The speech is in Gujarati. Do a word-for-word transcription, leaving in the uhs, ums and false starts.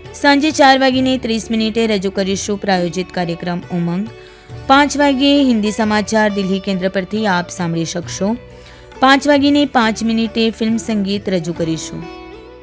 સાંજે ચાર વાગીને ત્રીસ મિનિટે રજૂ કરીશું પ્રાયોજિત કાર્યક્રમ ઉમંગ. પાંચ વાગ્યે હિન્દી સમાચાર દિલ્હી કેન્દ્ર પરથી આપ સાંભળી શકશો. પાંચ વાગીને પાંચ મિનિટે ફિલ્મ સંગીત રજૂ કરીશું.